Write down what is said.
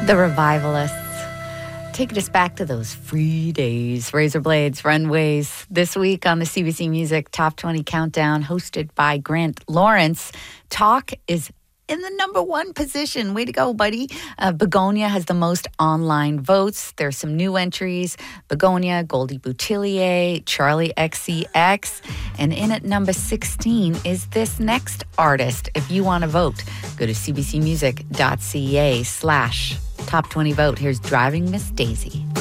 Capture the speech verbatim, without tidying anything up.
The Revivalists. Taking us back to those free days, razor blades, runways. This week on the C B C Music Top twenty Countdown, hosted by Grant Lawrence. Talk is in the number one position. Way to go, buddy. Uh, Begonia has the most online votes. There's some new entries. Begonia, Goldie Boutillier, Charlie X C X. And in at number sixteen is this next artist. If you want to vote, go to cbcmusic.ca slash top twenty vote. Here's Driving Miss Daisy.